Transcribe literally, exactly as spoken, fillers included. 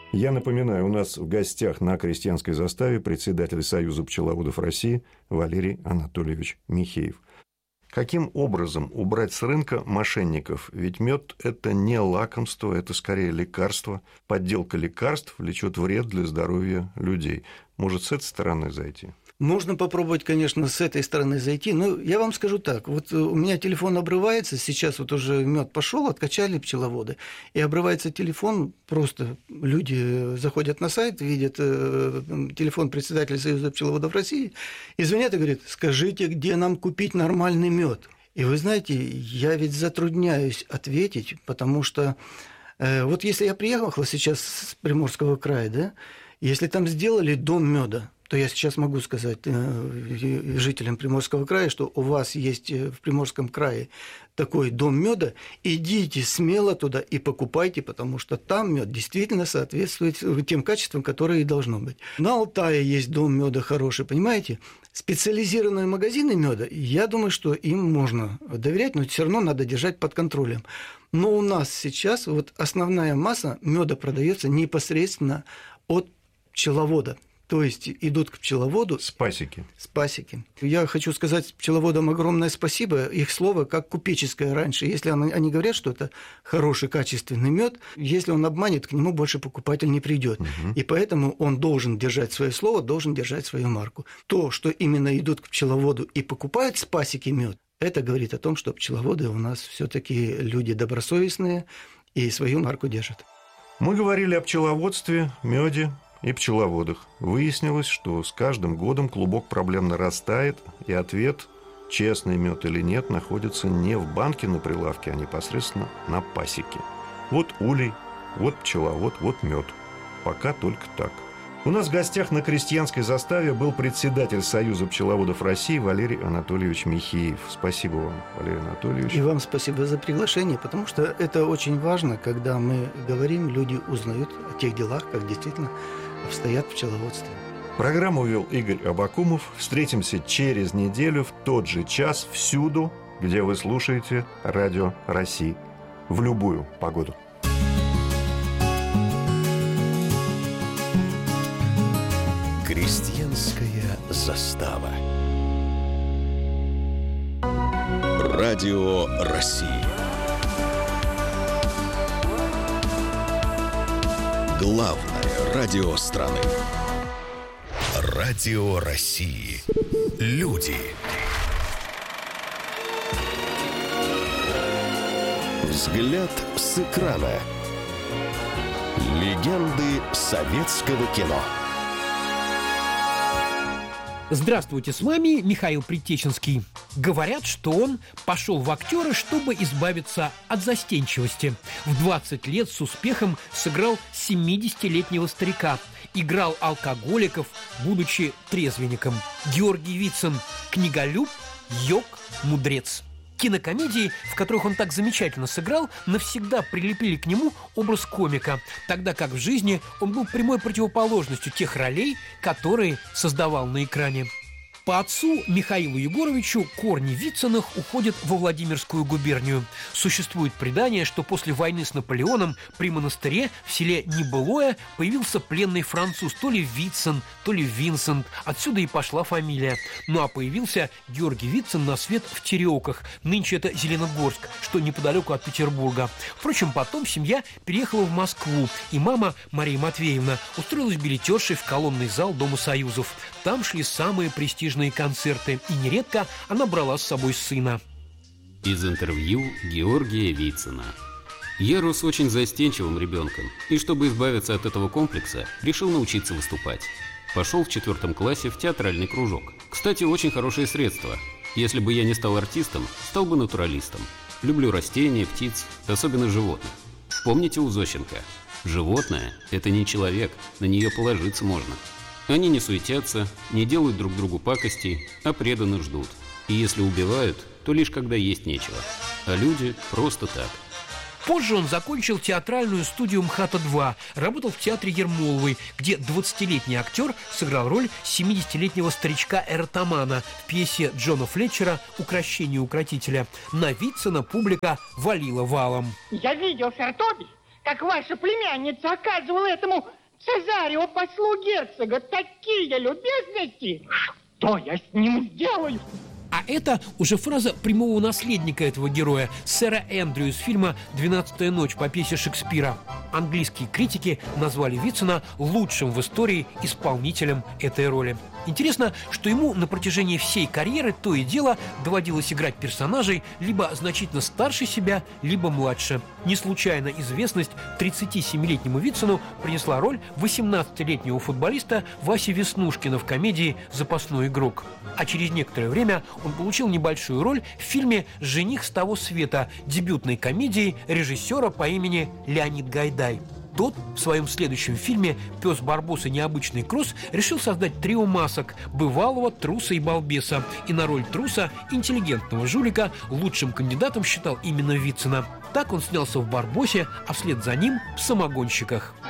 Я напоминаю, у нас в гостях на Крестьянской заставе председатель Союза пчеловодов России Валерий Анатольевич Михеев. Каким образом убрать с рынка мошенников? Ведь мед – это не лакомство, это скорее лекарство. Подделка лекарств влечет вред для здоровья людей. Может, с этой стороны зайти? Можно попробовать, конечно, с этой стороны зайти, но я вам скажу так, вот у меня телефон обрывается, сейчас вот уже мед пошел, откачали пчеловоды, и обрывается телефон, просто люди заходят на сайт, видят телефон председателя Союза пчеловодов России, и звонят и говорят: скажите, где нам купить нормальный мед? И вы знаете, я ведь затрудняюсь ответить, потому что вот если я приехал сейчас с Приморского края, да, если там сделали дом меда, то я сейчас могу сказать жителям Приморского края, что у вас есть в Приморском крае такой дом меда, идите смело туда и покупайте, потому что там мед действительно соответствует тем качествам, которые и должно быть. На Алтае есть дом меда хороший, понимаете? Специализированные магазины меда, я думаю, что им можно доверять, но все равно надо держать под контролем. Но у нас сейчас вот основная масса меда продается непосредственно от пчеловода. То есть идут к пчеловоду. С пасеки. С пасеки. Я хочу сказать пчеловодам огромное спасибо. Их слово как купеческое раньше. Если они говорят, что это хороший, качественный мед, если он обманет, к нему больше покупатель не придет. Угу. И поэтому он должен держать свое слово, должен держать свою марку. То, что именно идут к пчеловоду и покупают с пасеки мед, это говорит о том, что пчеловоды у нас все-таки люди добросовестные и свою марку держат. Мы говорили о пчеловодстве, меде и пчеловодах. Выяснилось, что с каждым годом клубок проблем нарастает, и ответ, честный мед или нет, находится не в банке на прилавке, а непосредственно на пасеке. Вот улей, вот пчеловод, вот мед. Пока только так. У нас в гостях на Крестьянской заставе был председатель Союза пчеловодов России Валерий Анатольевич Михеев. Спасибо вам, Валерий Анатольевич. И вам спасибо за приглашение, потому что это очень важно, когда мы говорим, люди узнают о тех делах, как действительно обстоят в пчеловодстве. Программу вел Игорь Абакумов. Встретимся через неделю в тот же час всюду, где вы слушаете Радио России. В любую погоду. Крестьянская застава. Радио России. Главное радио страны. Радио России. Люди. Взгляд с экрана. Легенды советского кино. Здравствуйте, с вами Михаил Предтеченский. Говорят, что он пошел в актеры, чтобы избавиться от застенчивости. В двадцать лет с успехом сыграл семидесятилетнего старика. Играл алкоголиков, будучи трезвенником. Георгий Вицин – книголюб, йог, мудрец. Кинокомедии, в которых он так замечательно сыграл, навсегда прилепили к нему образ комика, тогда как в жизни он был прямой противоположностью тех ролей, которые создавал на экране. По отцу Михаилу Егоровичу корни Вициных уходят во Владимирскую губернию. Существует предание, что после войны с Наполеоном при монастыре в селе Небылое появился пленный француз, то ли Вицин, то ли Винсент. Отсюда и пошла фамилия. Ну а появился Георгий Вицин на свет в Тереоках. Нынче это Зеленогорск, что неподалеку от Петербурга. Впрочем, потом семья переехала в Москву, и мама Мария Матвеевна устроилась билетершей в колонный зал Дома Союзов. Там шли самые престижные концерты, и нередко она брала с собой сына. Из интервью Георгия Вицина. Я рос очень застенчивым ребенком, и чтобы избавиться от этого комплекса, решил научиться выступать. Пошел в четвертом классе в театральный кружок. Кстати, очень хорошее средство. Если бы я не стал артистом, стал бы натуралистом. Люблю растения, птиц, особенно животных. Помните у Зощенко? Животное – это не человек, на нее положиться можно. Они не суетятся, не делают друг другу пакостей, а преданно ждут. И если убивают, то лишь когда есть нечего. А люди просто так. Позже он закончил театральную студию МХАТа-два, работал в театре Ермоловой, где двадцатилетний актер сыграл роль семидесятилетнего старичка-эротомана в пьесе Джона Флетчера «Укрощение укротителя». На Вицина публика валила валом. Я видел, сэр Тоби, как ваша племянница оказывала этому Цезарио послу герцога такие любезности, что я с ним сделаю? А это уже фраза прямого наследника этого героя, сэра Эндрю из фильма «Двенадцатая ночь» по пьесе Шекспира. Английские критики назвали Вицина лучшим в истории исполнителем этой роли. Интересно, что ему на протяжении всей карьеры то и дело доводилось играть персонажей либо значительно старше себя, либо младше. Не случайно известность тридцатисемилетнему Вицину принесла роль восемнадцатилетнего футболиста Васи Веснушкина в комедии «Запасной игрок». А через некоторое время он получил небольшую роль в фильме «Жених с того света», дебютной комедии режиссера по имени Леонид Гайдай. Тот в своем следующем фильме «Пес Барбос и необычный кросс» решил создать трио масок бывалого труса и балбеса, и на роль труса, интеллигентного жулика, лучшим кандидатом считал именно Вицина. Так он снялся в «Барбосе», а вслед за ним в «Самогонщиках».